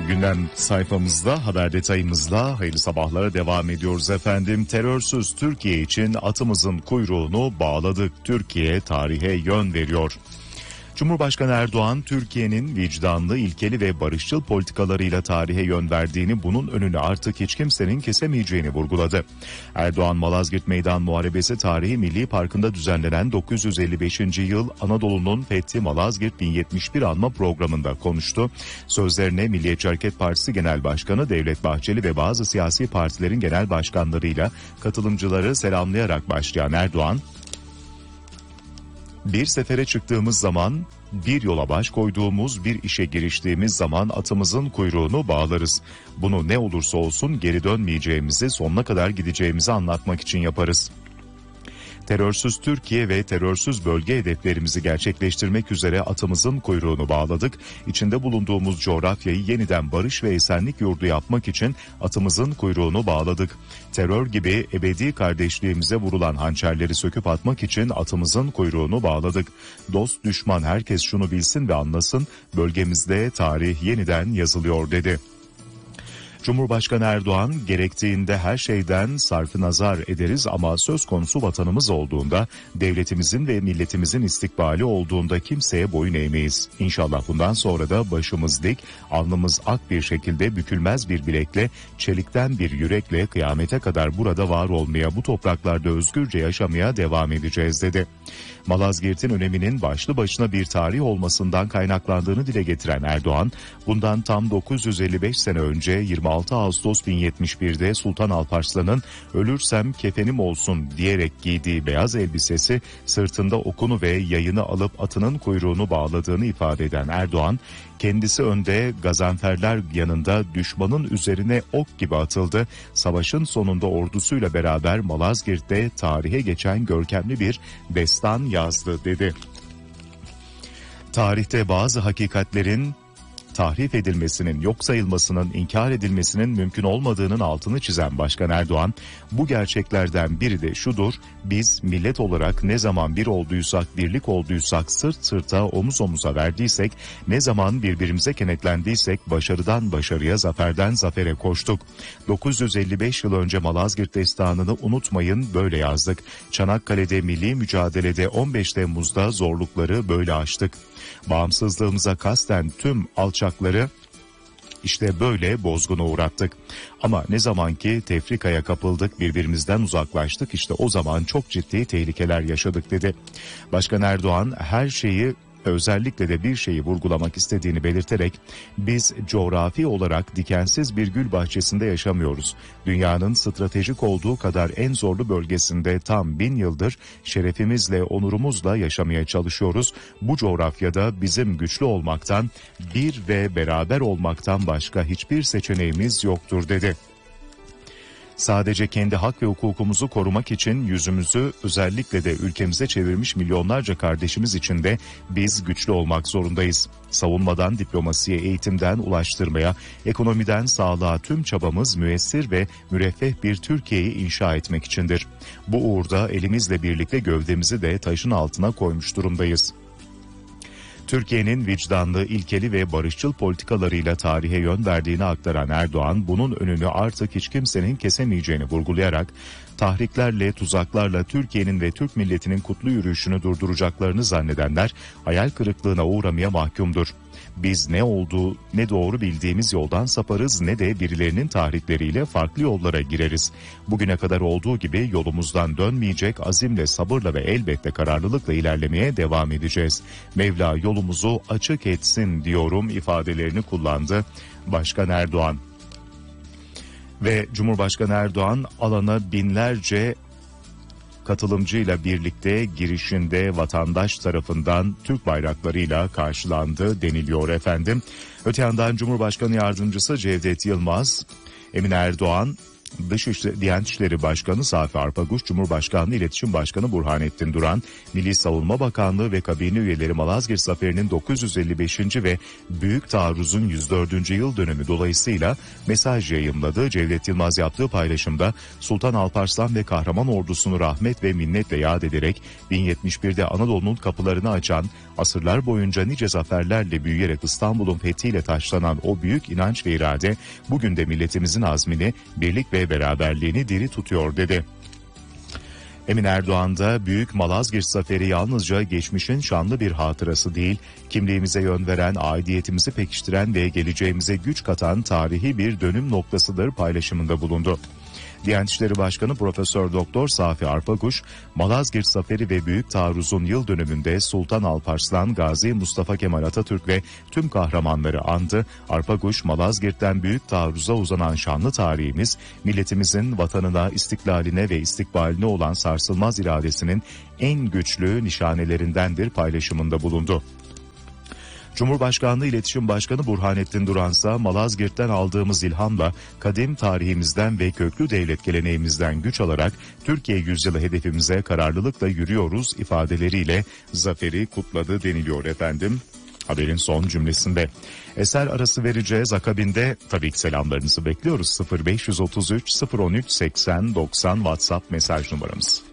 Gündem sayfamızda haber detayımızla hayırlı sabahlara devam ediyoruz efendim. Terörsüz Türkiye için atımızın kuyruğunu bağladık. Türkiye tarihe yön veriyor. Cumhurbaşkanı Erdoğan, Türkiye'nin vicdanlı, ilkeli ve barışçıl politikalarıyla tarihe yön verdiğini, bunun önünü artık hiç kimsenin kesemeyeceğini vurguladı. Erdoğan, Malazgirt Meydan Muharebesi Tarihi Milli Parkı'nda düzenlenen 955. yıl Anadolu'nun Fethi Malazgirt 1071 anma programında konuştu. Sözlerine Milliyetçi Hareket Partisi Genel Başkanı Devlet Bahçeli ve bazı siyasi partilerin genel başkanlarıyla katılımcıları selamlayarak başlayan Erdoğan, bir sefere çıktığımız zaman, bir yola baş koyduğumuz, bir işe giriştiğimiz zaman atımızın kuyruğunu bağlarız. Bunu ne olursa olsun geri dönmeyeceğimizi, sonuna kadar gideceğimizi anlatmak için yaparız. Terörsüz Türkiye ve terörsüz bölge hedeflerimizi gerçekleştirmek üzere atımızın kuyruğunu bağladık. İçinde bulunduğumuz coğrafyayı yeniden barış ve esenlik yurdu yapmak için atımızın kuyruğunu bağladık. Terör gibi ebedi kardeşliğimize vurulan hançerleri söküp atmak için atımızın kuyruğunu bağladık. Dost düşman herkes şunu bilsin ve anlasın, bölgemizde tarih yeniden yazılıyor dedi. Cumhurbaşkanı Erdoğan, gerektiğinde her şeyden sarfınazar ederiz ama söz konusu vatanımız olduğunda, devletimizin ve milletimizin istikbali olduğunda kimseye boyun eğmeyiz. İnşallah bundan sonra da başımız dik, alnımız ak bir şekilde, bükülmez bir bilekle, çelikten bir yürekle kıyamete kadar burada var olmaya, bu topraklarda özgürce yaşamaya devam edeceğiz dedi. Malazgirt'in öneminin başlı başına bir tarih olmasından kaynaklandığını dile getiren Erdoğan, bundan tam 955 sene önce 26 Ağustos 1071'de Sultan Alparslan'ın "ölürsem kefenim olsun" diyerek giydiği beyaz elbisesi, sırtında okunu ve yayını alıp atının kuyruğunu bağladığını ifade eden Erdoğan, kendisi önde, gazanferler yanında düşmanın üzerine ok gibi atıldı. Savaşın sonunda ordusuyla beraber Malazgirt'te tarihe geçen görkemli bir destan yazdı dedi. Tarihte bazı hakikatlerin tahrif edilmesinin, yok sayılmasının, inkar edilmesinin mümkün olmadığının altını çizen Başkan Erdoğan, bu gerçeklerden biri de şudur: biz millet olarak ne zaman bir olduysak, birlik olduysak, sırt sırta, omuz omuza verdiysek, ne zaman birbirimize kenetlendiysek, başarıdan başarıya, zaferden zafere koştuk. 955 yıl önce Malazgirt destanını unutmayın, böyle yazdık. Çanakkale'de milli mücadelede 15 Temmuz'da zorlukları böyle aştık. Bağımsızlığımıza kasten tüm alçakları işte böyle bozguna uğrattık. Ama ne zaman ki tefrikaya kapıldık, birbirimizden uzaklaştık, işte o zaman çok ciddi tehlikeler yaşadık dedi. Başkan Erdoğan her şeyi, özellikle de bir şeyi vurgulamak istediğini belirterek, biz coğrafi olarak dikensiz bir gül bahçesinde yaşamıyoruz. Dünyanın stratejik olduğu kadar en zorlu bölgesinde tam 1000 yıldır şerefimizle, onurumuzla yaşamaya çalışıyoruz. Bu coğrafyada bizim güçlü olmaktan, bir ve beraber olmaktan başka hiçbir seçeneğimiz yoktur dedi. Sadece kendi hak ve hukukumuzu korumak için yüzümüzü özellikle de ülkemize çevirmiş milyonlarca kardeşimiz için de biz güçlü olmak zorundayız. Savunmadan diplomasiye, eğitimden ulaştırmaya, ekonomiden sağlığa tüm çabamız müessir ve müreffeh bir Türkiye'yi inşa etmek içindir. Bu uğurda elimizle birlikte gövdemizi de taşın altına koymuş durumdayız. Türkiye'nin vicdanlı, ilkeli ve barışçıl politikalarıyla tarihe yön verdiğini aktaran Erdoğan, bunun önünü artık hiç kimsenin kesemeyeceğini vurgulayarak, tahriklerle, tuzaklarla Türkiye'nin ve Türk milletinin kutlu yürüyüşünü durduracaklarını zannedenler hayal kırıklığına uğramaya mahkumdur. Biz ne olduğu, ne doğru bildiğimiz yoldan saparız, ne de birilerinin tahrikleriyle farklı yollara gireriz. Bugüne kadar olduğu gibi yolumuzdan dönmeyecek, azimle, sabırla ve elbette kararlılıkla ilerlemeye devam edeceğiz. Mevla yolumuzu açık etsin diyorum ifadelerini kullandı Başkan Erdoğan. Ve Cumhurbaşkanı Erdoğan alana binlerce katılımcıyla birlikte girişinde vatandaş tarafından Türk bayraklarıyla karşılandı deniliyor efendim. Öte yandan Cumhurbaşkanı Yardımcısı Cevdet Yılmaz, Emine Erdoğan Diyanet İşleri Başkanı Safi Arpaguç, Cumhurbaşkanlığı İletişim Başkanı Burhanettin Duran, Milli Savunma Bakanlığı ve kabine üyeleri Malazgirt Zaferi'nin 955. ve Büyük Taarruz'un 104. yıl dönümü dolayısıyla mesaj yayımladı. Cevdet Yılmaz yaptığı paylaşımda Sultan Alparslan ve kahraman ordusunu rahmet ve minnetle yad ederek 1071'de Anadolu'nun kapılarını açan, asırlar boyunca nice zaferlerle büyüyerek İstanbul'un fethiyle taşlanan o büyük inanç ve irade bugün de milletimizin azmini, birlik ve beraberliğini diri tutuyor dedi. Emin Erdoğan da Büyük Malazgirt Zaferi yalnızca geçmişin şanlı bir hatırası değil, kimliğimize yön veren, aidiyetimizi pekiştiren ve geleceğimize güç katan tarihi bir dönüm noktasıdır paylaşımında bulundu. Diyanet İşleri Başkanı Profesör Doktor Safi Arpaguç, Malazgirt Zaferi ve Büyük Taarruz'un yıl dönümünde Sultan Alparslan, Gazi Mustafa Kemal Atatürk ve tüm kahramanları andı. Arpaguç, Malazgirt'ten Büyük Taarruz'a uzanan şanlı tarihimiz, milletimizin vatanına, istiklaline ve istikbaline olan sarsılmaz iradesinin en güçlü nişanelerindendir paylaşımında bulundu. Cumhurbaşkanlığı İletişim Başkanı Burhanettin Duransa, Malazgirt'ten aldığımız ilhamla kadim tarihimizden ve köklü devlet geleneğimizden güç alarak Türkiye yüzyılı hedefimize kararlılıkla yürüyoruz ifadeleriyle zaferi kutladı deniliyor efendim. Haberin son cümlesinde. Eser arası vereceğiz, akabinde tabii ki selamlarınızı bekliyoruz. 0533 013 80 90 WhatsApp mesaj numaramız.